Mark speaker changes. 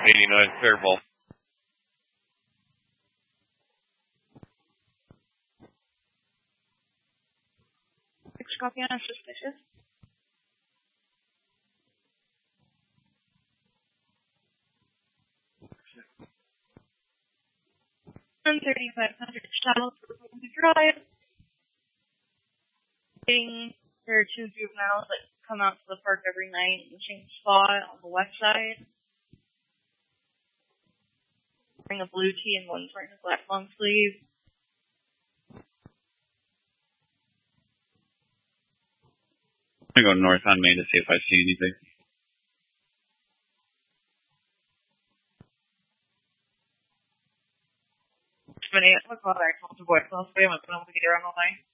Speaker 1: 89 Fairbolt.
Speaker 2: Picture copy on suspicious. 3500 shuttle for the drive. There are two juveniles that come out to the park every night in the same spot on the west side. Wearing a blue tee and one's wearing a black long sleeve.
Speaker 1: I'm gonna go north on Main to see if I see anything.
Speaker 2: I'll call back to voice. I'll see if I'm able to get her on the line.